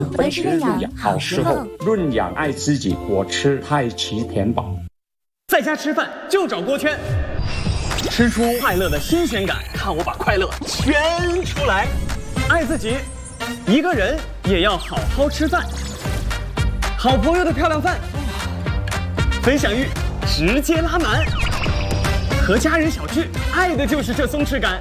维持润养好时候， 润养爱自己，我吃太极填饱。 在家吃饭就找锅圈，吃出快乐的新鲜感，看我把快乐圈出来。爱自己，一个人也要好好吃饭。好朋友的漂亮饭，分享欲直接拉满。和家人小聚，爱的就是这松弛感。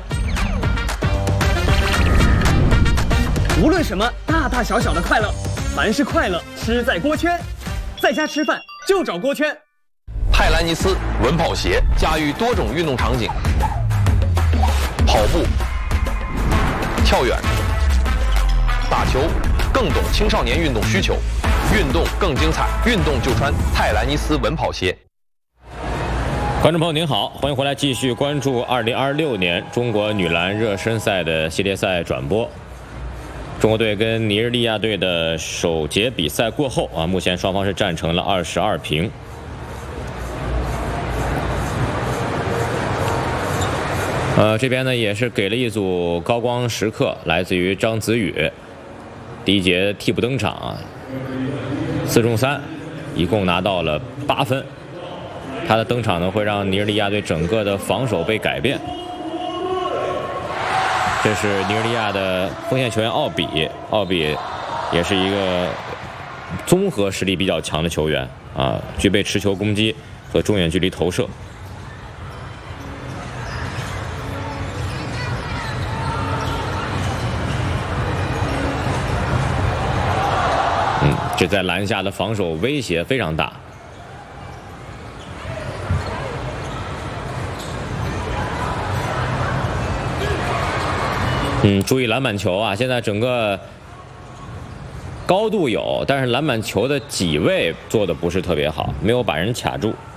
无论什么大大小小的快乐，凡是快乐吃在锅圈。在家吃饭就找锅圈。 泰兰尼斯稳跑鞋驾驭多种运动场景，跑步、跳远、打球，更懂青少年运动需求，运动更精彩，运动就穿泰兰尼斯稳跑鞋。 观众朋友您好，欢迎回来继续关注2026年中国女篮热身赛的系列赛转播。中国队跟尼日利亚队的首节比赛过后目前双方是战成了22平。这边呢也是给了一组高光时刻，来自于张子宇，第一节替补登场，4中3，一共拿到了8分。他的登场呢会让尼日利亚队整个的防守被改变。这是尼日利亚的锋线球员奥比也是一个综合实力比较强的球员具备持球攻击和中远距离投射。这在篮下的防守威胁非常大。注意篮板球现在整个高度有，但是篮板球的几位做的不是特别好，没有把人卡住。